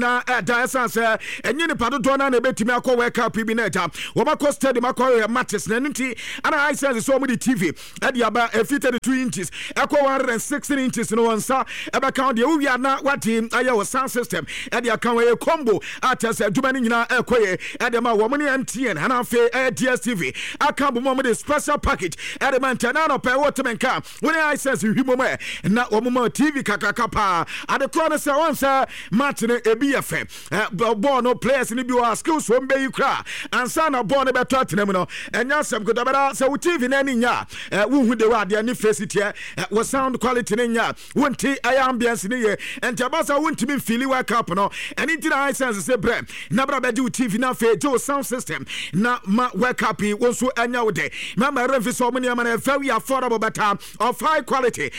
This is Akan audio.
na essence enye ne padodo na betimi akọ World Cup bi na eta wo makọ stadium akọ matches na nti ana high sense so mo di TV e aba 32 inches akọ 116 inches no onsa e be count de wi na wati aye wo sound system e de account we combo atese aduma ni nyina ekoye e de ma wo mo ne MTN ana fe DSTV aka bo mo de special package e de man tenano pe wo temenka wo ne high sense hwimo me na wo mo TV kakaka pa ade kro na se onsa match ne ebi yefe ball no players ni bi wa skills wo mbe yikra ansa na ball ne beto atenam no enya sem ko dabara se wo TV na ni nya wo hu de wa de ni face it wo sound quality ni nya wonti aya ambience ni ye enta basa wonti mi feel World Cup no eni ti na sense se bre na bra be TV na fe jo sound system na ma World Cup won so enya wo de ma refi so mo ni ma na very affordable better of high quality